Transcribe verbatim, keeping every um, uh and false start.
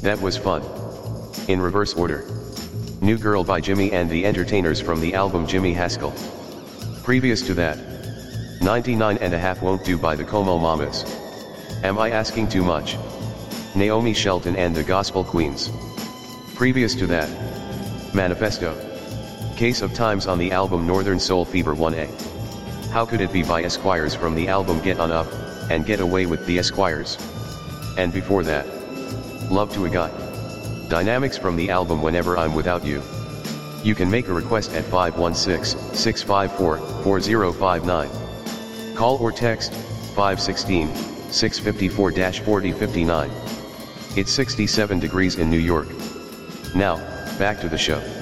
That was fun. In reverse order. New Girl by Jimmy and the Entertainers from the album Jimmy Haskell. Previous to that, ninety-nine and a half Won't Do by the Como Mamas. Am I Asking Too Much? Naomi Shelton and the Gospel Queens. Previous to that, Manifesto. Case of Times on the album Northern Soul Fever one A. How Could It Be by Esquires from the album Get On Up, and Get Away with the Esquires. And before that, Love to a Guy. Dynamics from the album Whenever I'm Without You. You can make a request at five one six, six five four, four zero five nine. Call or text five one six, six five four, four zero five nine. It's sixty-seven degrees in New York. Now, back to the show.